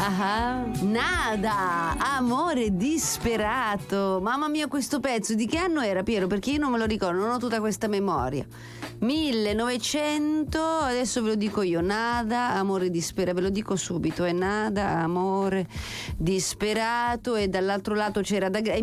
Nada, amore disperato. Mamma mia, questo pezzo di che anno era, Piero? Perché io non me lo ricordo, non ho tutta questa memoria. 1900, adesso ve lo dico io. Nada, amore disperato, ve lo dico subito, è Nada, amore disperato. E dall'altro lato c'era è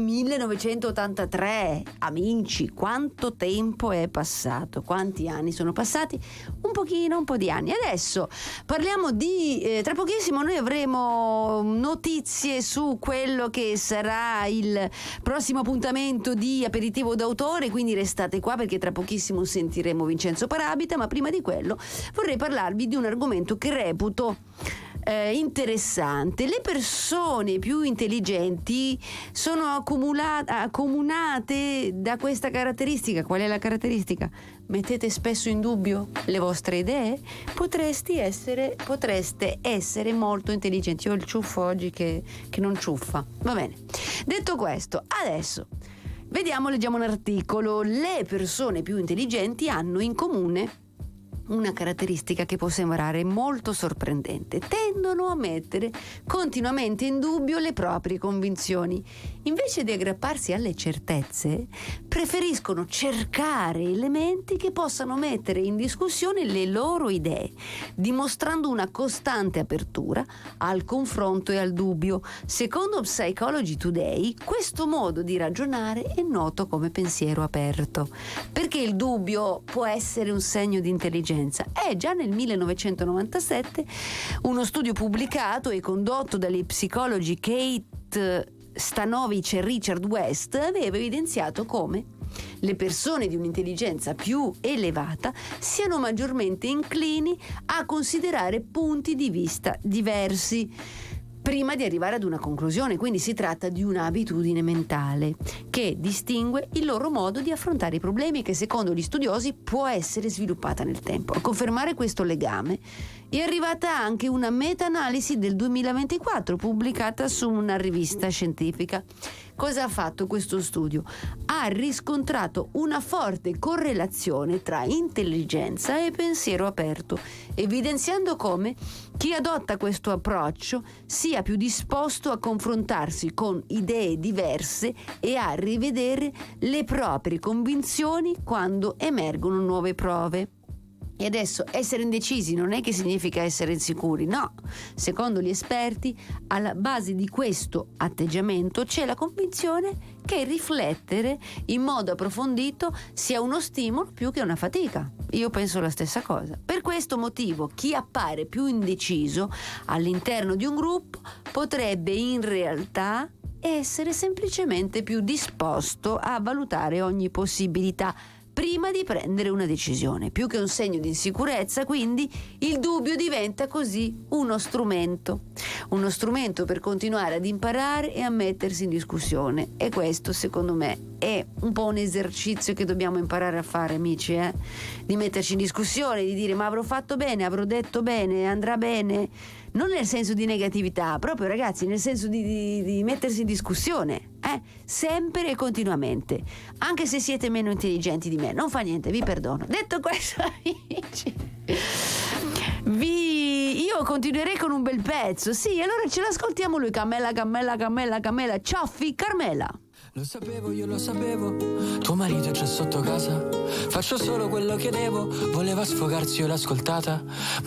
1983. Amici, quanto tempo è passato, quanti anni sono passati? Un po' di anni. Adesso parliamo di tra pochissimo noi avremo notizie su quello che sarà il prossimo appuntamento di Aperitivo d'autore, quindi restate qua perché tra pochissimo sentiremo Vincenzo Parabita, ma prima di quello vorrei parlarvi di un argomento che reputo interessante. Le persone più intelligenti sono accomunate da questa caratteristica. Qual è la caratteristica? Mettete spesso in dubbio le vostre idee? Potreste essere molto intelligenti. Io ho il ciuffo oggi che non ciuffa. Va bene. Detto questo, adesso leggiamo un articolo. Le persone più intelligenti hanno in comune una caratteristica che può sembrare molto sorprendente: tendono a mettere continuamente in dubbio le proprie convinzioni. Invece di aggrapparsi alle certezze, preferiscono cercare elementi che possano mettere in discussione le loro idee, dimostrando una costante apertura al confronto e al dubbio. Secondo Psychology Today, questo modo di ragionare è noto come pensiero aperto. Perché il dubbio può essere un segno di intelligenza? Già nel 1997 uno studio pubblicato e condotto dagli psicologi Kate Stanovic e Richard West aveva evidenziato come le persone di un'intelligenza più elevata siano maggiormente inclini a considerare punti di vista diversi prima di arrivare ad una conclusione. Quindi si tratta di un'abitudine mentale che distingue il loro modo di affrontare i problemi e che secondo gli studiosi può essere sviluppata nel tempo. A confermare questo legame è arrivata anche una meta-analisi del 2024 pubblicata su una rivista scientifica. Cosa ha fatto questo studio? Ha riscontrato una forte correlazione tra intelligenza e pensiero aperto, evidenziando come chi adotta questo approccio sia più disposto a confrontarsi con idee diverse e a rivedere le proprie convinzioni quando emergono nuove prove. E adesso essere indecisi non è che significa essere insicuri, no. Secondo gli esperti, alla base di questo atteggiamento c'è la convinzione che riflettere in modo approfondito sia uno stimolo più che una fatica. Io penso la stessa cosa. Per questo motivo chi appare più indeciso all'interno di un gruppo potrebbe in realtà essere semplicemente più disposto a valutare ogni possibilità prima di prendere una decisione. Più che un segno di insicurezza, quindi, il dubbio diventa così uno strumento per continuare ad imparare e a mettersi in discussione. E questo, secondo me, è un po' un esercizio che dobbiamo imparare a fare, amici, di metterci in discussione, di dire: ma avrò fatto bene, avrò detto bene, andrà bene. Non nel senso di negatività, proprio, ragazzi, nel senso di mettersi in discussione, sempre e continuamente, anche se siete meno intelligenti di me, non fa niente, vi perdono. Detto questo, amici, io continuerei con un bel pezzo. Sì, allora ce l'ascoltiamo lui. Camella, cioffi Carmela. Lo sapevo, io lo sapevo, tuo marito è già sotto casa, faccio solo quello che devo, voleva sfogarsi, io l'ho ascoltata.